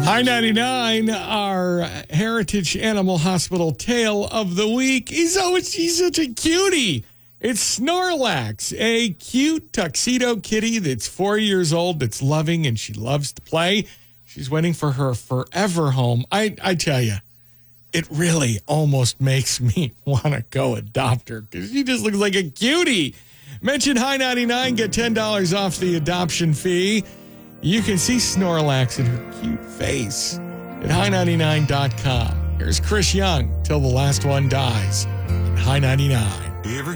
High 99, our Heritage Animal Hospital tale of the week. He's such a cutie. It's Snorlax, a cute tuxedo kitty that's 4 years old, that's loving, and she loves to play. She's waiting for her forever home. I tell you, it really almost makes me want to go adopt her because she just looks like a cutie. Mention High 99, get $10 off the adoption fee. You can see Snorlax in her cute face at high99.com. Here's Chris Young, Till the Last One Dies, on High 99.